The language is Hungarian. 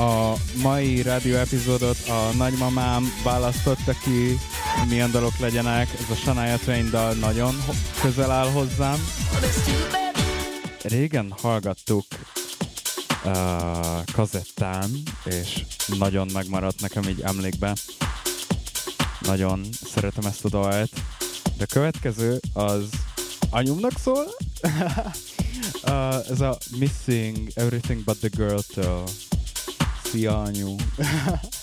A mai rádió epizódot a nagymamám választotta ki, milyen dalok legyenek. Ez a Shania Twain dal nagyon közel áll hozzám. Régen hallgattuk kazettán, és nagyon megmaradt nekem így emlékbe. Nagyon szeretem ezt a dalt. De a következő az anyumnak szól. Ez a Missing Everything But The Girl-től. Szia, anyu!